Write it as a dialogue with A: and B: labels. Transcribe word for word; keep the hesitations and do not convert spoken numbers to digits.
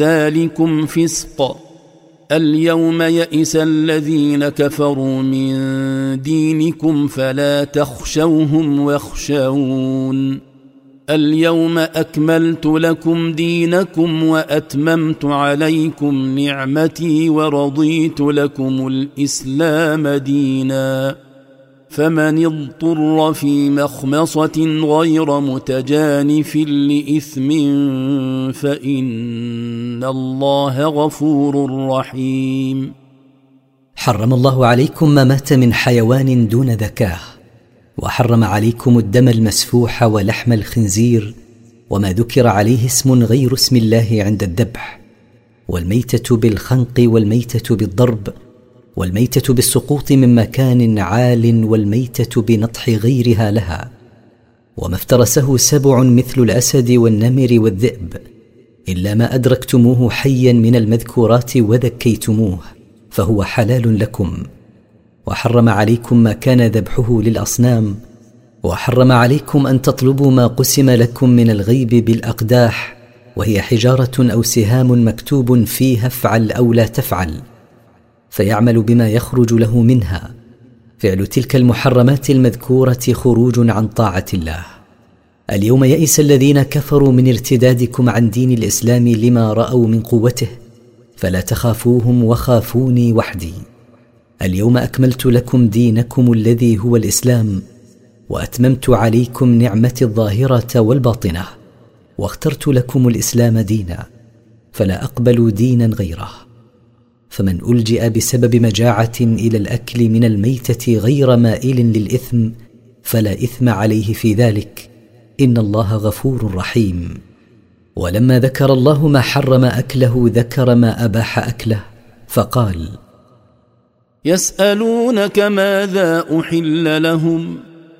A: ذلكم فسق. اليوم يئس الذين كفروا من دينكم فلا تخشوهم واخشون. اليوم أكملت لكم دينكم وأتممت عليكم نعمتي ورضيت لكم الإسلام دينا. فمن اضطر في مخمصة غير متجانف لإثم فإن الله غفور رحيم.
B: حرم الله عليكم ما مات من حيوان دون ذكاه، وحرم عليكم الدم المسفوح ولحم الخنزير وما ذكر عليه اسم غير اسم الله عند الذبح، والميتة بالخنق والميتة بالضرب والميتة بالسقوط من مكان عال والميتة بنطح غيرها لها، وما افترسه سبع مثل الأسد والنمر والذئب إلا ما أدركتموه حيا من المذكورات وذكيتموه فهو حلال لكم. وحرم عليكم ما كان ذبحه للأصنام، وحرم عليكم أن تطلبوا ما قسم لكم من الغيب بالأقداح، وهي حجارة أو سهام مكتوب فيها افعل أو لا تفعل، فيعمل بما يخرج له منها. فعل تلك المحرمات المذكورة خروج عن طاعة الله. اليوم يئس الذين كفروا من ارتدادكم عن دين الإسلام لما رأوا من قوته، فلا تخافوهم وخافوني وحدي. اليوم أكملت لكم دينكم الذي هو الإسلام، وأتممت عليكم نعمتي الظاهرة والباطنة، واخترت لكم الإسلام دينا، فلا أقبل دينا غيره. فمن ألجئ بسبب مجاعة إلى الأكل من الميتة غير مائل للإثم فلا إثم عليه في ذلك، إن الله غفور رحيم. ولما ذكر الله ما حرم أكله ذكر ما أباح أكله، فقال:
A: يسألونك ماذا أحل لهم